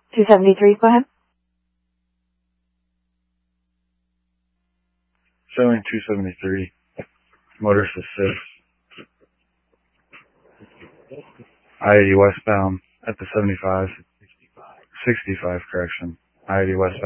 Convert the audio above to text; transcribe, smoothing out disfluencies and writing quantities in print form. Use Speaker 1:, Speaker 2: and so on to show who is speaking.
Speaker 1: 273, go ahead.
Speaker 2: Showing 273. Motorist assist. I-80 westbound at the 75. 65, correction. I-80 westbound.